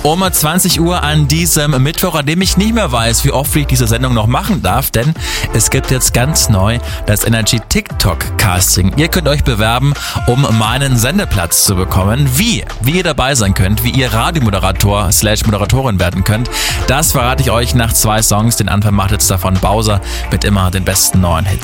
um 20 Uhr an diesem Mittwoch, an dem ich nicht mehr weiß, wie oft ich diese Sendung noch machen darf, denn es gibt jetzt ganz neu das Energy TikTok Casting. Ihr könnt euch bewerben, um meinen Sendeplatz zu bekommen. Wie ihr dabei sein könnt, wie ihr Radiomoderator/Moderatorin werden könnt, das verrate ich euch nach 2 Songs. Den Anfang macht jetzt davon Bowser mit immer den besten neuen Hits.